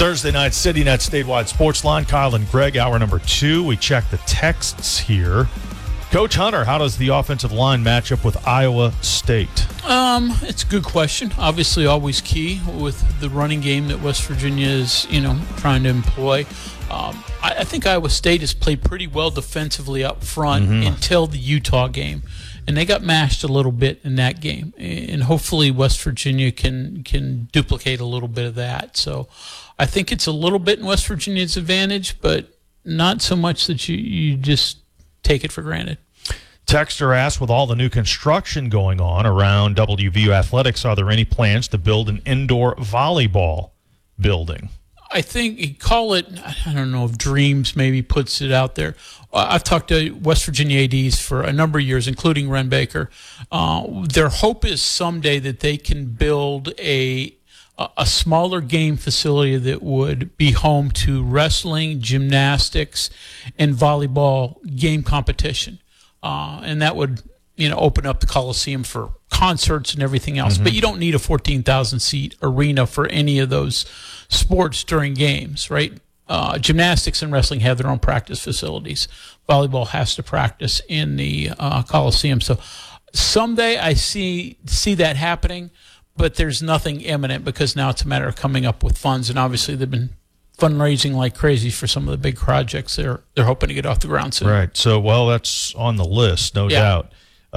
Thursday night CityNet statewide sports line. Kyle and Greg, hour number 2. We check the texts here. Coach Hunter, how does the offensive line match up with Iowa State? It's a good question. Obviously, always key with the running game that West Virginia is, trying to employ. I think Iowa State has played pretty well defensively up front until the Utah game, and they got mashed a little bit in that game. And hopefully, West Virginia can duplicate a little bit of that. So, I think it's a little bit in West Virginia's advantage, but not so much that you just take it for granted. Texter asked, with all the new construction going on around WVU Athletics, are there any plans to build an indoor volleyball building? I think you call it, I don't know if Dreams maybe puts it out there. I've talked to West Virginia ADs for a number of years, including Ren Baker. Their hope is someday that they can build a smaller game facility that would be home to wrestling, gymnastics, and volleyball game competition. And that would, open up the Coliseum for concerts and everything else. But you don't need a 14,000-seat arena for any of those sports during games, right? Gymnastics and wrestling have their own practice facilities. Volleyball has to practice in the Coliseum. So someday I see that happening, but there's nothing imminent because now it's a matter of coming up with funds. And obviously they've been fundraising like crazy for some of the big projects they're hoping to get off the ground soon. Right. So, that's on the list, no doubt.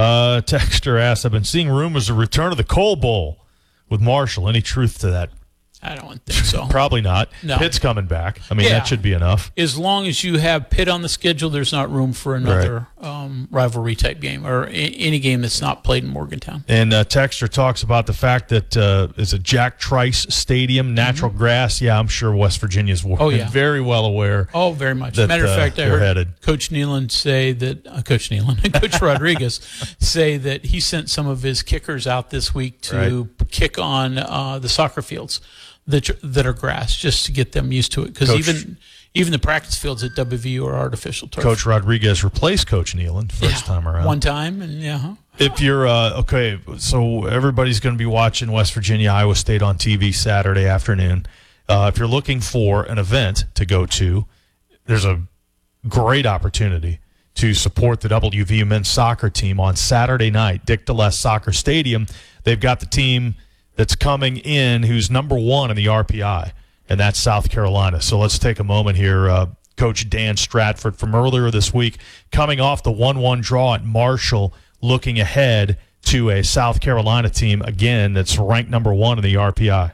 Texter asks, I've been seeing rumors of return of the Coal Bowl with Marshall. Any truth to that? I don't think so. Probably not. No. Pitt's coming back. That should be enough. As long as you have Pitt on the schedule, there's not room for another rivalry type game or any game that's not played in Morgantown. And Texter talks about the fact that it's a Jack Trice Stadium, natural grass. Yeah, I'm sure West Virginia's very well aware. Oh, very much. Matter of fact, I heard headed. Coach say that Coach Rodriguez say that he sent some of his kickers out this week to kick on the soccer fields that are grass, just to get them used to it. Because even the practice fields at WVU are artificial turf. Coach Rodriguez replaced Coach Nealon first time around. One time, and If you're so everybody's going to be watching West Virginia, Iowa State on TV Saturday afternoon. If you're looking for an event to go to, there's a great opportunity to support the WVU men's soccer team on Saturday night. Dick DeLess Soccer Stadium. They've got the team that's coming in who's number 1 in the RPI, and that's South Carolina. So let's take a moment here. Coach Dan Stratford from earlier this week, coming off the 1-1 draw at Marshall, looking ahead to a South Carolina team, again, that's ranked number 1 in the RPI.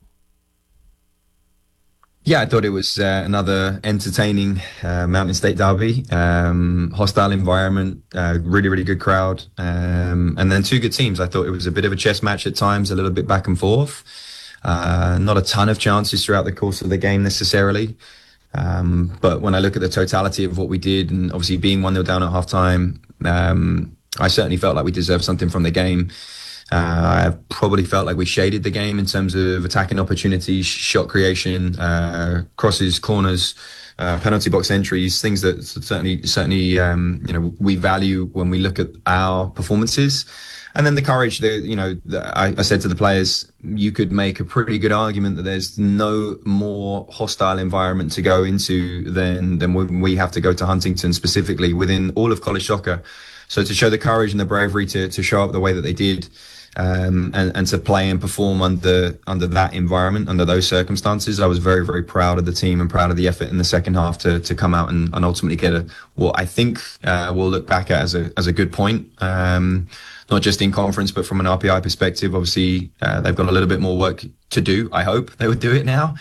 Yeah, I thought it was another entertaining Mountain State derby. Hostile environment, really, really good crowd. And then 2 good teams. I thought it was a bit of a chess match at times, a little bit back and forth. Not a ton of chances throughout the course of the game necessarily. But when I look at the totality of what we did, and obviously being 1-0 down at halftime, I certainly felt like we deserved something from the game. I probably felt like we shaded the game in terms of attacking opportunities, shot creation, crosses, corners, penalty box entries, things that certainly we value when we look at our performances. And then the courage that I said to the players, you could make a pretty good argument that there's no more hostile environment to go into than when we have to go to Huntington, specifically within all of college soccer. So to show the courage and the bravery to show up the way that they did, and to play and perform under that environment, under those circumstances, I was very, very proud of the team and proud of the effort in the second half to come out and ultimately get what I think we'll look back at as a good point. Not just in conference, but from an RPI perspective. Obviously, they've got a little bit more work to do. I hope they would do it now.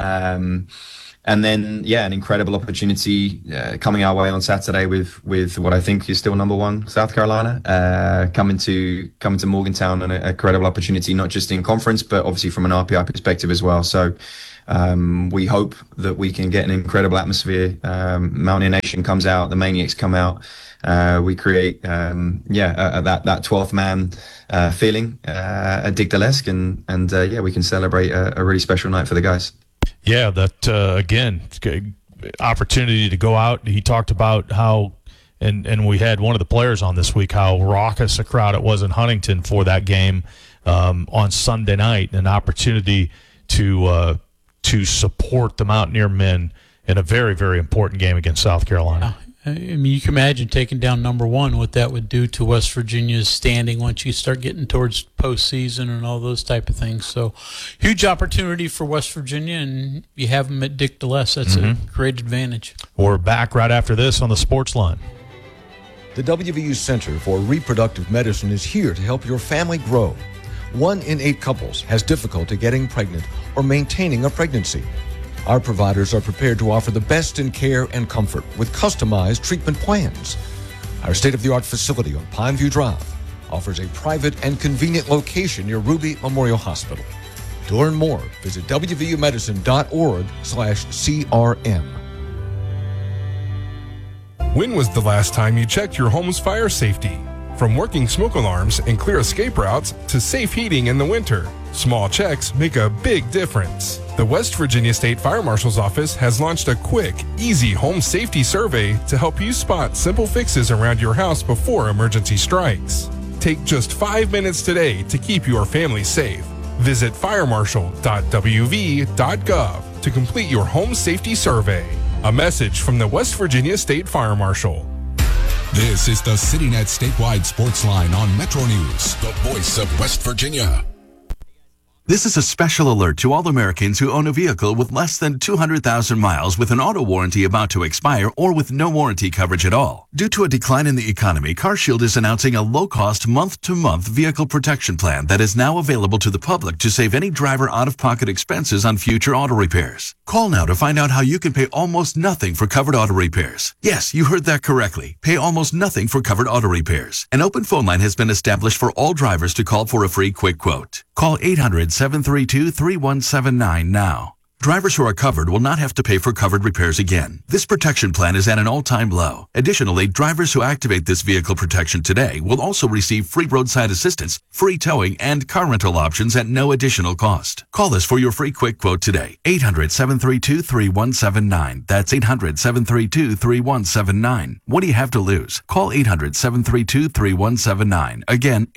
And then, an incredible opportunity coming our way on Saturday with what I think is still number 1, South Carolina, coming to Morgantown, and a credible opportunity, not just in conference, but obviously from an RPI perspective as well. So we hope that we can get an incredible atmosphere. Mountaineer Nation comes out, the Maniacs come out. We create, that 12th man feeling at Dick DeLesque, and we can celebrate a really special night for the guys. Yeah, that, again, opportunity to go out. He talked about how, and we had one of the players on this week, how raucous a crowd it was in Huntington for that game on Sunday night, an opportunity to to support the Mountaineer men in a very, very important game against South Carolina. I mean, you can imagine taking down number one, what that would do to West Virginia's standing once you start getting towards postseason and all those type of things. So, huge opportunity for West Virginia, and you have them at Dick DeLess. That's a great advantage. We're back right after this on the Sports Line. The WVU Center for Reproductive Medicine is here to help your family grow. 1 in 8 couples has difficulty getting pregnant or maintaining a pregnancy. Our providers are prepared to offer the best in care and comfort with customized treatment plans. Our state-of-the-art facility on Pineview Drive offers a private and convenient location near Ruby Memorial Hospital. To learn more, visit wvumedicine.org/CRM. When was the last time you checked your home's fire safety? From working smoke alarms and clear escape routes to safe heating in the winter, small checks make a big difference. The West Virginia State Fire Marshal's Office has launched a quick, easy home safety survey to help you spot simple fixes around your house before emergency strikes. Take just 5 minutes today to keep your family safe. Visit firemarshal.wv.gov to complete your home safety survey. A message from the West Virginia State Fire Marshal. This is the CityNet Statewide Sports Line on Metro News, the voice of West Virginia. This is a special alert to all Americans who own a vehicle with less than 200,000 miles with an auto warranty about to expire or with no warranty coverage at all. Due to a decline in the economy, CarShield is announcing a low-cost month-to-month vehicle protection plan that is now available to the public to save any driver out-of-pocket expenses on future auto repairs. Call now to find out how you can pay almost nothing for covered auto repairs. Yes, you heard that correctly. Pay almost nothing for covered auto repairs. An open phone line has been established for all drivers to call for a free quick quote. Call 800-732-3179 now. Drivers who are covered will not have to pay for covered repairs again. This protection plan is at an all-time low. Additionally, drivers who activate this vehicle protection today will also receive free roadside assistance, free towing, and car rental options at no additional cost. Call us for your free quick quote today. 800-732-3179. That's 800-732-3179. What do you have to lose? Call 800-732-3179. Again,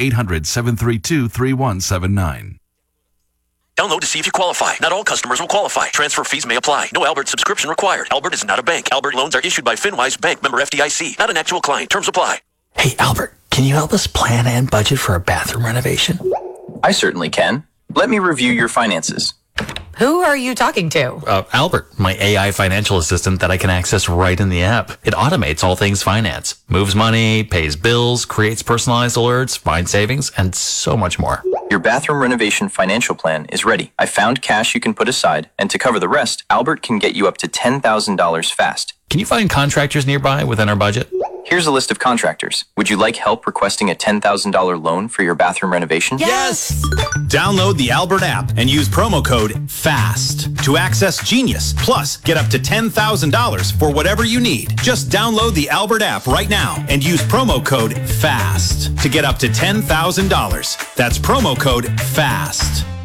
800-732-3179. Download to see if you qualify. Not all customers will qualify. Transfer fees may apply. No Albert subscription required. Albert is not a bank. Albert loans are issued by FinWise Bank, member FDIC. Not an actual client. Terms apply. Hey, Albert, can you help us plan and budget for a bathroom renovation? I certainly can. Let me review your finances. Who are you talking to? Albert, my AI financial assistant that I can access right in the app. It automates all things finance, moves money, pays bills, creates personalized alerts, finds savings, and so much more. Your bathroom renovation financial plan is ready. I found cash you can put aside, and to cover the rest, Albert can get you up to $10,000 fast. Can you find contractors nearby within our budget? Here's a list of contractors. Would you like help requesting a $10,000 loan for your bathroom renovation? Yes! Download the Albert app and use promo code FAST to access Genius. Plus, get up to $10,000 for whatever you need. Just download the Albert app right now and use promo code FAST to get up to $10,000. That's promo code FAST.